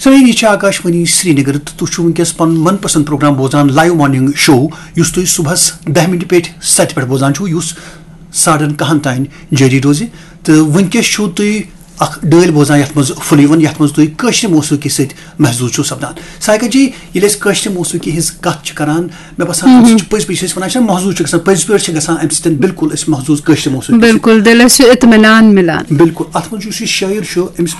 sir यह आकाशवाणी श्रीनगर तो तुम वनकस पन मनपसंद programme बोजान live morning show use तुम सुबह 10 मिनट पे 7 पे बोजान युस 10:30 तान जारी रोज तो वनकस तुम डल बोजान ये फुलिवन ये तुम मौसूकी सत महजूज सपदान साइका जी ये मौसूकी हज कत करान मे बसान पज पे वन महजूज पज पे अम सत बिल्कुल महजूज मौसूकी बिल्कुल दिलस इत्मीनान मिलान बिल्कुल अत मज शायर